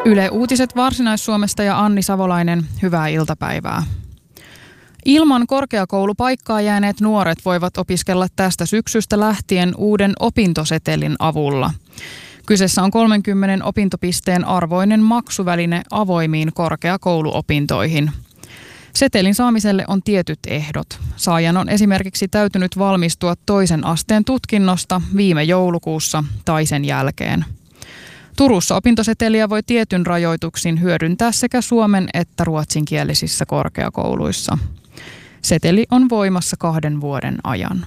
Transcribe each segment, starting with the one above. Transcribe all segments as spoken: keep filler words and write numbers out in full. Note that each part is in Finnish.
Yle Uutiset Varsinais-Suomesta ja Anni Savolainen, hyvää iltapäivää. Ilman korkeakoulupaikkaa jääneet nuoret voivat opiskella tästä syksystä lähtien uuden opintosetelin avulla. Kyseessä on kolmenkymmenen opintopisteen arvoinen maksuväline avoimiin korkeakouluopintoihin. Setelin saamiselle on tietyt ehdot. Saajan on esimerkiksi täytynyt valmistua toisen asteen tutkinnosta viime joulukuussa tai sen jälkeen. Turussa opintoseteliä voi tietyn rajoituksin hyödyntää sekä suomen- että ruotsinkielisissä korkeakouluissa. Seteli on voimassa kahden vuoden ajan.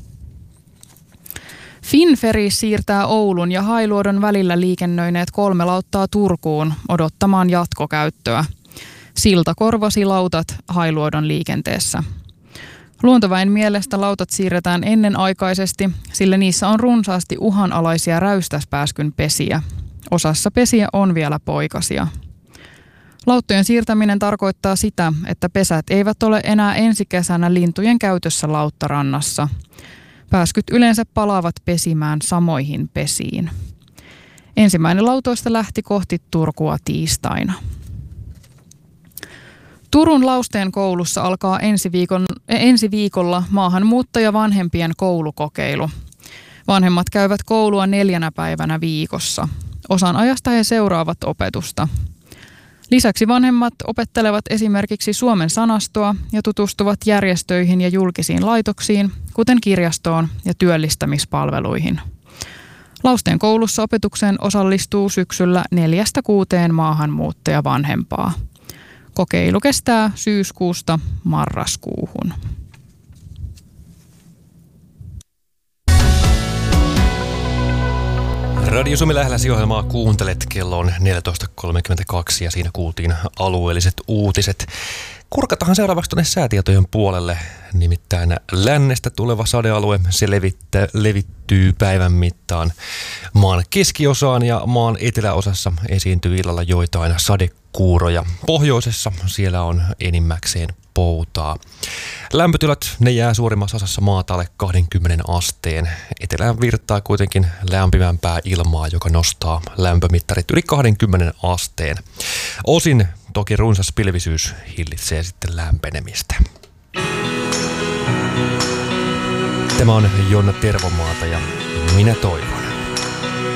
Finferry siirtää Oulun ja Hailuodon välillä liikennöineet kolme lauttaa Turkuun odottamaan jatkokäyttöä. Silta korvasi lautat Hailuodon liikenteessä. Luontoväen mielestä lautat siirretään ennenaikaisesti, sillä niissä on runsaasti uhanalaisia räystäspääskyn pesiä. Osassa pesiä on vielä poikasia. Lauttojen siirtäminen tarkoittaa sitä, että pesät eivät ole enää ensi kesänä lintujen käytössä lauttarannassa. Pääskyt yleensä palaavat pesimään samoihin pesiin. Ensimmäinen lautoista lähti kohti Turkua tiistaina. Turun Lausteen koulussa alkaa ensi, viikon, ensi viikolla maahanmuuttajavanhempien koulukokeilu. Vanhemmat käyvät koulua neljänä päivänä viikossa. Osan ajasta he seuraavat opetusta. Lisäksi vanhemmat opettelevat esimerkiksi suomen sanastoa ja tutustuvat järjestöihin ja julkisiin laitoksiin, kuten kirjastoon ja työllistämispalveluihin. Lausteen koulussa opetukseen osallistuu syksyllä neljästä kuuteen maahanmuuttajavanhempaa. Kokeilu kestää syyskuusta marraskuuhun. Radio Suomi Lähläsi-ohjelmaa kuuntelet, kello on neljätoista kolmekymmentäkaksi ja siinä kuultiin alueelliset uutiset. Kurkatahan seuraavaksi tuonne säätietojen puolelle, nimittäin lännestä tuleva sadealue, se levittää, levittyy päivän mittaan maan keskiosaan ja maan eteläosassa esiintyy illalla joitain sadekuuroja. Pohjoisessa siellä on enimmäkseen poutaa. Lämpötilat, ne jää suurimmassa osassa maata alle kaksikymmentä asteen. Etelään virtaa kuitenkin lämpimämpää ilmaa, joka nostaa lämpömittarit yli kaksikymmentä asteen. Osin toki runsas pilvisyys hillitsee sitten lämpenemistä. Tämä on Jonna Tervomaata ja minä toivon.